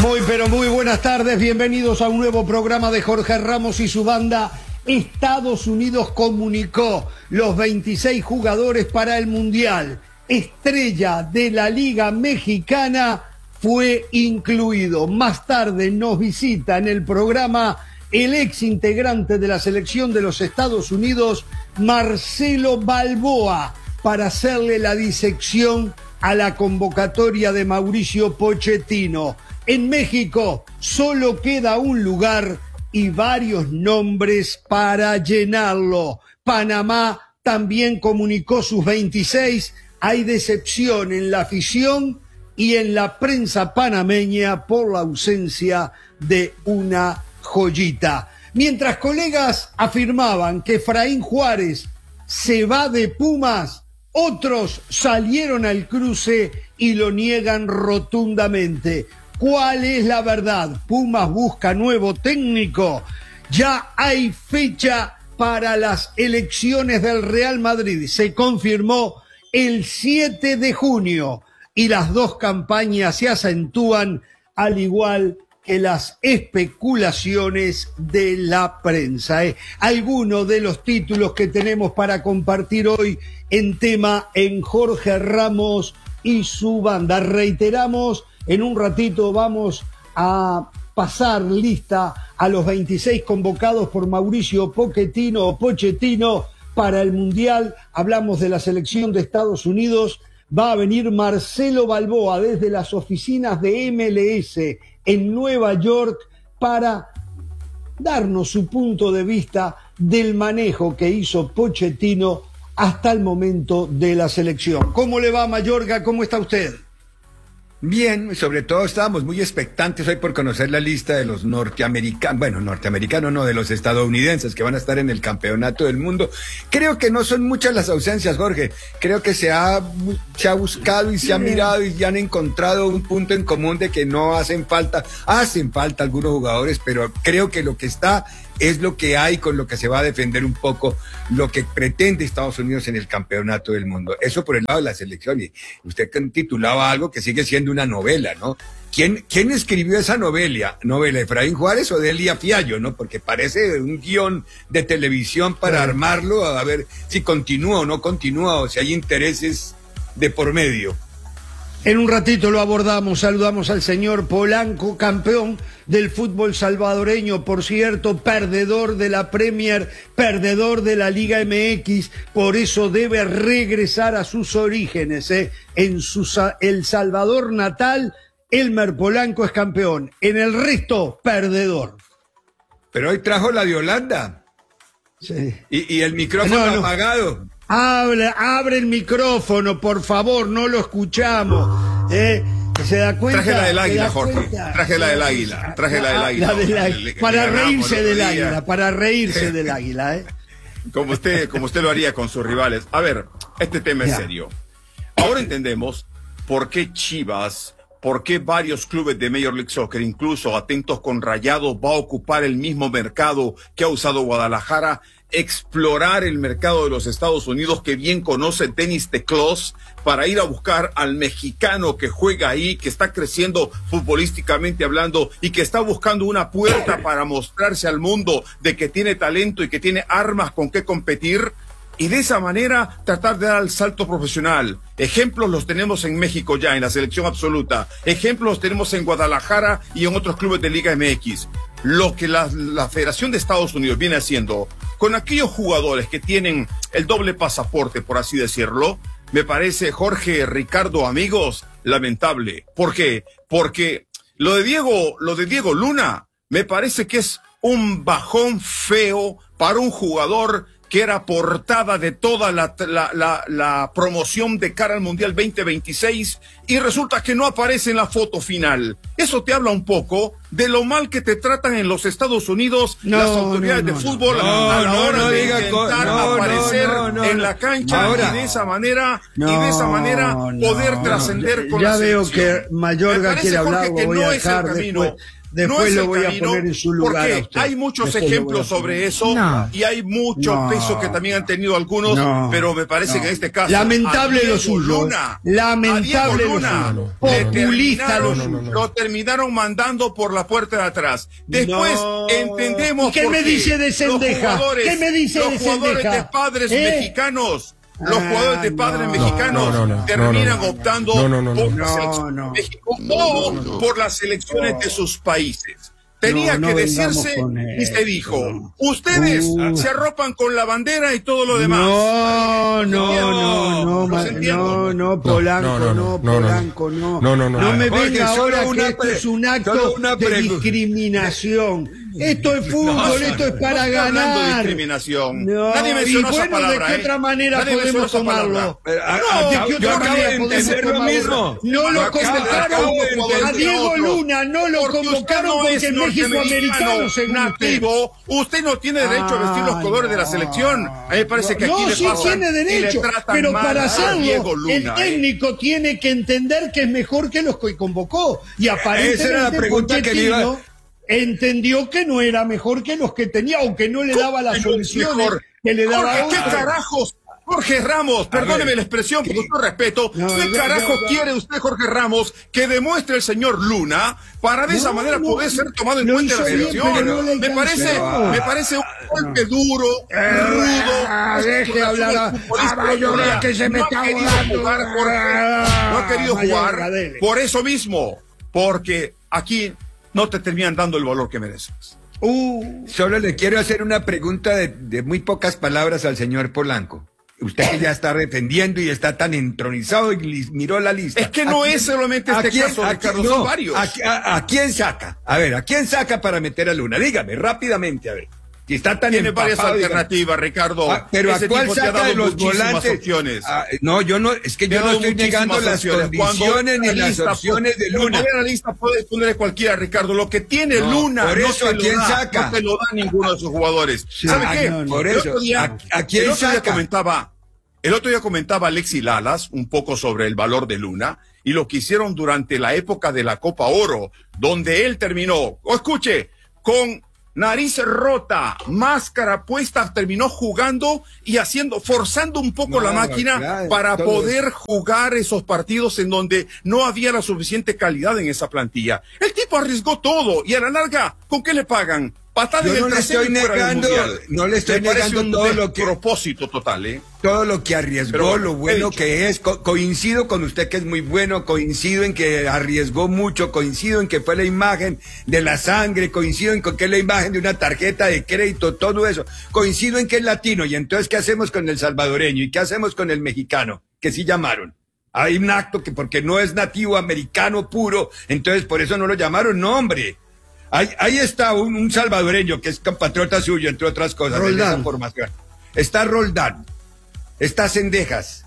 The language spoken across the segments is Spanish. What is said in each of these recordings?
Muy pero muy buenas tardes, bienvenidos a un nuevo programa de Jorge Ramos y su banda. Estados Unidos comunicó los 26 jugadores para el Mundial. Estrella de la Liga Mexicana fue incluido. Más tarde nos visita en el programa el ex integrante de la selección de los Estados Unidos, Marcelo Balboa, para hacerle la disección a la convocatoria de Mauricio Pochettino. En México solo queda un lugar y varios nombres para llenarlo. Panamá también comunicó sus 26. Hay decepción en la afición y en la prensa panameña por la ausencia de una joyita. Mientras colegas afirmaban que Efraín Juárez se va de Pumas, otros salieron al cruce y lo niegan rotundamente. ¿Cuál es la verdad? Pumas busca nuevo técnico. Ya hay fecha para las elecciones del Real Madrid. Se confirmó el 7 de junio y las dos campañas se acentúan, al igual que las especulaciones de la prensa. Algunos de los títulos que tenemos para compartir hoy en tema en Jorge Ramos y su banda. Reiteramos, en un ratito vamos a pasar lista a los 26 convocados por Mauricio Pochettino para el Mundial. Hablamos de la selección de Estados Unidos. Va a venir Marcelo Balboa desde las oficinas de MLS en Nueva York para darnos su punto de vista del manejo que hizo Pochettino hasta el momento de la selección. ¿Cómo le va, Mayorga? ¿Cómo está usted? Bien, sobre todo estábamos muy expectantes hoy por conocer la lista de los norteamericanos, de los estadounidenses que van a estar en el campeonato del mundo. Creo que no son muchas las ausencias, Jorge. Creo que se ha buscado y se ha mirado y ya han encontrado un punto en común de que no hacen falta algunos jugadores, pero creo que lo que está es lo que hay, con lo que se va a defender un poco lo que pretende Estados Unidos en el campeonato del mundo. Eso por el lado de la selección. Y usted titulaba algo que sigue siendo una novela, ¿no? ¿Quién escribió esa novela? ¿Efraín Juárez o Delia Fiallo, no? Porque parece un guión de televisión para armarlo, a ver si continúa o no continúa, o si hay intereses de por medio. En un ratito lo abordamos, saludamos al señor Polanco, campeón del fútbol salvadoreño, por cierto, perdedor de la Premier, perdedor de la Liga MX, por eso debe regresar a sus orígenes. En El Salvador natal, Elmer Polanco es campeón, en el resto, perdedor. Pero hoy trajo la de Holanda. Sí. Y el micrófono apagado. Abre el micrófono, por favor, no lo escuchamos. ¿Se da cuenta? Traje la del águila, Jorge. Traje la del águila. Para reírse del águila, Como usted lo haría con sus rivales. A ver, este tema es serio. Ahora entendemos por qué Chivas, por qué varios clubes de Major League Soccer, incluso atentos con Rayados, va a ocupar el mismo mercado que ha usado Guadalajara, explorar el mercado de los Estados Unidos, que bien conoce Denis Teclós, para ir a buscar al mexicano que juega ahí, que está creciendo futbolísticamente hablando y que está buscando una puerta para mostrarse al mundo de que tiene talento y que tiene armas con qué competir, y de esa manera tratar de dar el salto profesional. Ejemplos los tenemos en México ya, en la selección absoluta. Ejemplos los tenemos en Guadalajara y en otros clubes de Liga MX. Lo que la Federación de Estados Unidos viene haciendo con aquellos jugadores que tienen el doble pasaporte, por así decirlo, me parece, Jorge, Ricardo, amigos, lamentable. ¿Por qué? Porque lo de Diego Luna me parece que es un bajón feo para un jugador que era portada de toda la promoción de cara al Mundial 2026 y resulta que no aparece en la foto final. Eso te habla un poco de lo mal que te tratan en los Estados Unidos las autoridades de fútbol a la hora de intentar aparecer en la cancha y de esa manera poder trascender con la selección. Ya veo que Mayorga quiere hablar, voy a dejar después lo voy a poner en su lugar. Porque hay muchos ejemplos sobre eso y hay mucho peso que también han tenido algunos, pero me parece que en este caso lamentable lo suyo, lamentable lo suyo, populista lo suyo. Lo terminaron mandando por la puerta de atrás. Después entendemos ¿qué me dice de Cendejas? ¿Qué me dice de Cendejas? Los jugadores de padres mexicanos. Los jugadores de padres mexicanos terminan optando por la selección de México o por las selecciones de sus países. Tenía que decirse y se dijo, ustedes se arropan con la bandera y todo lo demás. Polanco, no. No me venga ahora que esto es un acto de discriminación. Esto es fútbol, esto es para ganar. De discriminación. Nadie mencionó esa palabra. ¿De qué otra manera podemos tomarlo? Yo acabo de entender lo mismo. No lo convocaron a Diego Luna, no lo convocaron porque México americano se nativo. Usted no tiene derecho a vestir los colores de la selección. A mí me parece que aquí le pasan. No, sí tiene derecho, pero para hacerlo el técnico tiene que entender que es mejor que los que convocó. Y aparentemente Pochettino entendió que no era mejor que los que tenía, aunque no le daba las soluciones que le daba Jorge, ¿qué carajos? Jorge Ramos, perdóneme la expresión, con todo respeto, ¿qué carajos quiere usted, Jorge Ramos, que demuestre el señor Luna para de esa manera poder ser tomado en cuenta en la selección? Me parece un golpe duro, rudo. Deje hablar a que se me está volando. No ha querido jugar por eso mismo, porque aquí no te terminan dando el valor que mereces. Solo le quiero hacer una pregunta de muy pocas palabras al señor Polanco. Usted que ya está defendiendo y está tan entronizado y miró la lista. Es que no es solamente este caso, Ricardo, son varios. ¿A quién saca? A ver, ¿a quién saca para meter a Luna? Dígame, rápidamente, a ver. Si está tan tiene varias alternativas, Ricardo. Pero ¿a cuál saca de los volantes? No, yo no, es que yo no estoy negando las condiciones ni las opciones de Luna. En la lista puedes ponerle cualquiera, Ricardo. Lo que tiene Luna por eso, ¿a quién saca? No te lo da ninguno de sus jugadores. ¿Sabe qué? Por eso, ¿a quién saca? El otro día comentaba Alexis Lalas un poco sobre el valor de Luna y lo que hicieron durante la época de la Copa Oro, donde él terminó, escuche, con nariz rota, máscara puesta, terminó jugando y forzando un poco la máquina para poder jugar esos partidos en donde no había la suficiente calidad en esa plantilla. El tipo arriesgó todo y a la larga, ¿con qué le pagan? Patada en el trasero y fuera del mundial. No le estoy negando todo lo que propósito total, todo lo que arriesgó, lo bueno que es. Coincido con usted que es muy bueno, coincido en que arriesgó mucho, coincido en que fue la imagen de la sangre, coincido en que es la imagen de una tarjeta de crédito, todo eso. Coincido en que es latino y entonces ¿qué hacemos con el salvadoreño y qué hacemos con el mexicano? Que sí llamaron. Hay un acto que porque no es nativo americano puro, entonces por eso no lo llamaron, no hombre. Ahí está un salvadoreño que es compatriota suyo, entre otras cosas. Roldán. En esa formación. Está Roldán. Está Cendejas.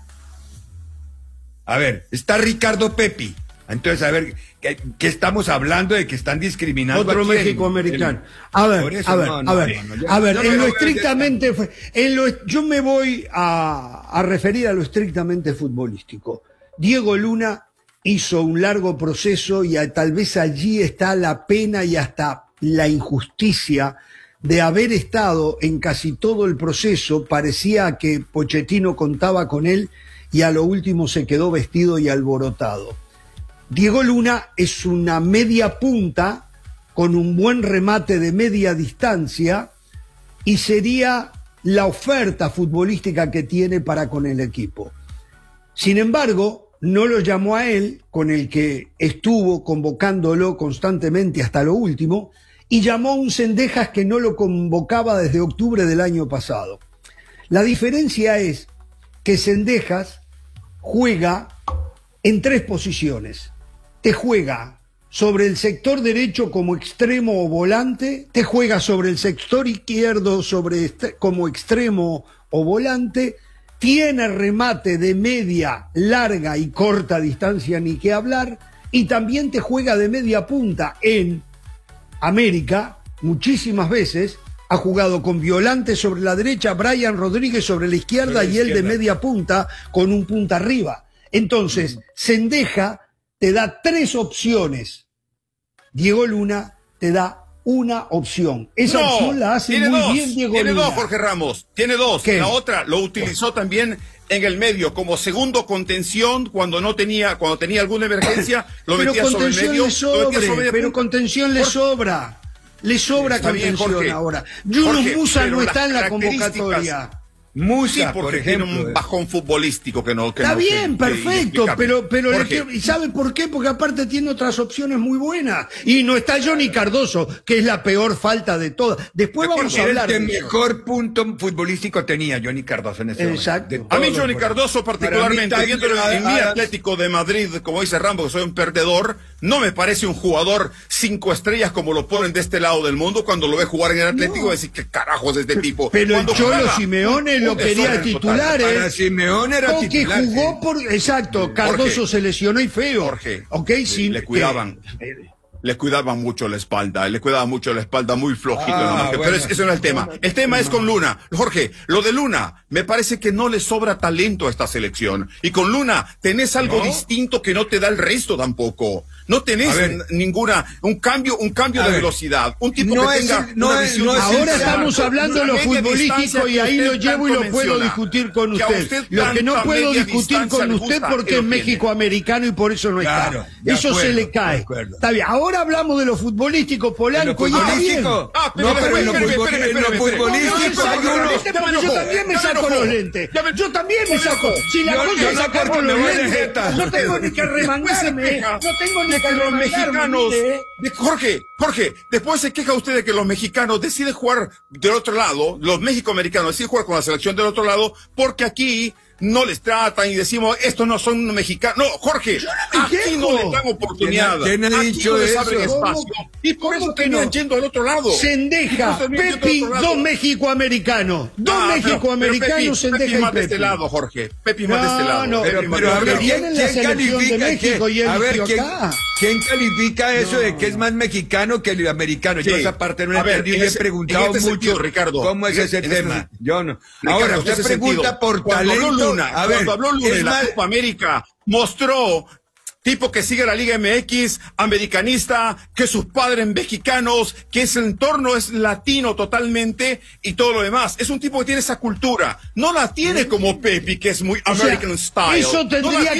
A ver, está Ricardo Pepi. Entonces, a ver, ¿qué estamos hablando de que están discriminando? Otro México americano. A ver, en lo estrictamente, yo me voy a referir a lo estrictamente futbolístico. Diego Luna hizo un largo proceso y tal vez allí está la pena y hasta la injusticia de haber estado en casi todo el proceso. Parecía que Pochettino contaba con él y a lo último se quedó vestido y alborotado. Diego Luna es una media punta con un buen remate de media distancia y sería la oferta futbolística que tiene para con el equipo. Sin embargo, no lo llamó a él, con el que estuvo convocándolo constantemente hasta lo último, y llamó a un Cendejas que no lo convocaba desde octubre del año pasado. La diferencia es que Cendejas juega en 3 posiciones. Te juega sobre el sector derecho como extremo o volante, te juega sobre el sector izquierdo como extremo o volante, tiene remate de media, larga y corta distancia, ni qué hablar, y también te juega de media punta en América, muchísimas veces, ha jugado con Violante sobre la derecha, Brian Rodríguez sobre la izquierda y él de media punta con un punta arriba. Entonces, Cendeja te da 3 opciones. Diego Luna te da una opción. Esa opción la hace muy bien Diego Luna. Tiene 2, Jorge Ramos. Tiene 2. ¿Qué? La otra lo utilizó también en el medio como segundo contención cuando tenía alguna emergencia, lo metía sobre el medio. Pero contención le sobra. Le sobra Está bien, contención Jorge. ahora. Yunus Musa pero no las está en la características- convocatoria. Musa, Sí, por porque ejemplo. tiene un bajón futbolístico que no. Está bien, perfecto, pero Jorge, ¿y sabe por qué? Porque aparte tiene otras opciones muy buenas. Y no está Johnny Cardoso, que es la peor falta de todas. Después vamos a Era hablar el que de eso. mejor punto futbolístico tenía Johnny Cardoso en ese momento. Exacto. De a mí todos Johnny los Cardoso particularmente, Para mí, viéndolo en mi Adams- Atlético de Madrid, como dice Rambo, que soy un perdedor, no me parece un jugador 5 estrellas como lo ponen de este lado del mundo. Cuando lo ve jugar en el Atlético, va a decir, ¿qué carajos es este tipo? Pero el Cuando Cholo juega, Simeone lo un quería desorden titular, total. Para Simeone era Coqui titular. jugó sí. por... Exacto, Cardoso Jorge. se lesionó y feo. Jorge, ¿Ok? Sin, le cuidaban. Le cuidaban mucho la espalda, muy flojito. Ah, nomás, pero bueno. ese no es el tema. El tema es con Luna. Jorge, lo de Luna, me parece que no le sobra talento a esta selección. Y con Luna tenés algo distinto que no te da el resto tampoco. No tenés A ver. un cambio A de ver. velocidad. Un tipo No que es tenga el- no una es- visión no es el- Ahora distinta. estamos hablando de lo Una media futbolístico distancia y que ahí lo usted llevo y lo tanto puedo menciona. discutir con Que a usted. Lo que no tanta puedo media discutir distancia con le usted gusta, porque lo es tiene. México-americano y por eso no está. Claro, de Eso se acuerdo, le de cae. acuerdo. Está bien. Ahora hablamos de lo futbolístico, Polanco. En y lo está bien. futbolístico. pero No, pero en lo espéreme, futbol- espéreme, en lo espéreme, futbolístico espéreme. Yo hay uno. yo también me saco los lentes. Yo también me saco. Si la Yo cosa es no, sacar porque con me los voy de lentes, jeta. no tengo ni que remangarme. No tengo ni que Que los remangarme. mexicanos, mire. Jorge, después se queja usted de que los mexicanos deciden jugar del otro lado, los mexicoamericanos deciden jugar con la selección del otro lado, porque aquí no les tratan y decimos, estos no son mexicanos. No, Jorge, aquí quejo. no les dan oportunidad. ¿Quién ha Aquí dicho no les eso? abren ¿Cómo- espacio. Y por cómo eso que terminan no? yendo al otro lado. Cendeja, Por eso terminan yendo Pepi, al otro lado. dos mexicoamericanos. Dos Ah, pero mexicoamericanos, Pepi Cendeja y más de Pepi. este lado, Jorge. Pepi más de este lado. No, Pepi Pero, más pero de a este ver, lado. ¿quién es la selección de México y él a ver, eligió acá? ¿quién califica eso de que es más mexicano que el americano? Yo Sí. esa parte no he A ver, entendido y en he ese- preguntado en este mucho sentido, Ricardo, cómo es ese en este tema. sentido. Yo no. Ricardo, Ahora, en usted ese pregunta sentido, por cuando talento. habló Luna, A ver, cuando habló Luna es en la más- Copa América, mostró tipo que sigue la Liga MX, americanista, que sus padres mexicanos, que ese entorno es latino totalmente y todo lo demás. Es un tipo que tiene esa cultura. No la tiene como Pepi, que es muy O sea, American style. eso No la tendría tiene